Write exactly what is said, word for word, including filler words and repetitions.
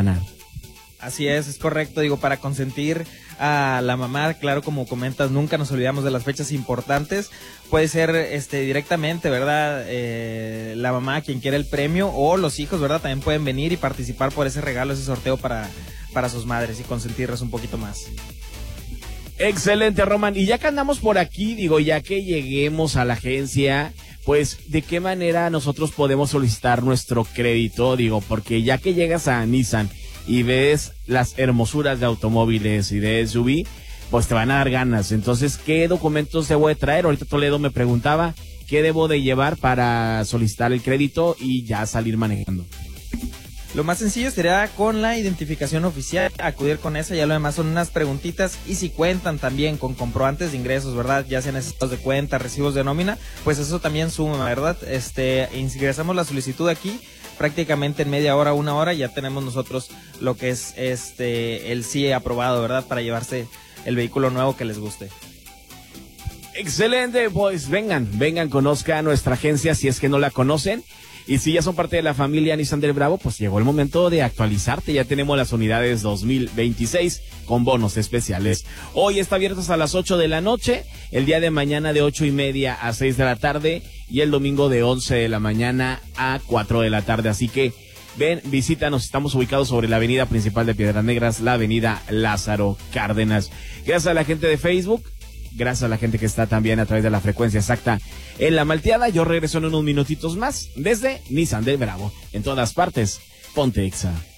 ganar. Así es, es correcto, digo, para consentir a la mamá, claro, como comentas, nunca nos olvidamos de las fechas importantes, puede ser este directamente, ¿verdad? Eh, la mamá quien quiera el premio, o los hijos, ¿verdad? También pueden venir y participar por ese regalo, ese sorteo para, para sus madres y consentirlas un poquito más. Excelente, Roman, y ya que andamos por aquí, digo, ya que lleguemos a la agencia, pues, ¿de qué manera nosotros podemos solicitar nuestro crédito? Digo, porque ya que llegas a Nissan y ves las hermosuras de automóviles y de S U V, pues te van a dar ganas. Entonces, ¿qué documentos debo de traer? Ahorita Toledo me preguntaba qué debo de llevar para solicitar el crédito y ya salir manejando. Lo más sencillo sería con la identificación oficial, acudir con esa, ya lo demás son unas preguntitas, y si cuentan también con comprobantes de ingresos, ¿verdad? Ya sean estados de cuenta, recibos de nómina, pues eso también suma, ¿verdad? Este, ingresamos la solicitud aquí, prácticamente en media hora, una hora, ya tenemos nosotros lo que es este el C I E aprobado, ¿verdad? Para llevarse el vehículo nuevo que les guste. Excelente, pues vengan, vengan, conozcan nuestra agencia si es que no la conocen. Y si ya son parte de la familia Nissan del Bravo, pues llegó el momento de actualizarte. Ya tenemos las unidades dos mil veintiséis con bonos especiales. Hoy está abierto hasta las ocho de la noche, el día de mañana de ocho y media a seis de la tarde y el domingo de once de la mañana a cuatro de la tarde. Así que ven, visítanos, estamos ubicados sobre la avenida principal de Piedras Negras, la avenida Lázaro Cárdenas. Gracias a la gente de Facebook. Gracias a la gente que está también a través de la frecuencia exacta en La Malteada. Yo regreso en unos minutitos más desde Nissan del Bravo. En todas partes, ponte Exa.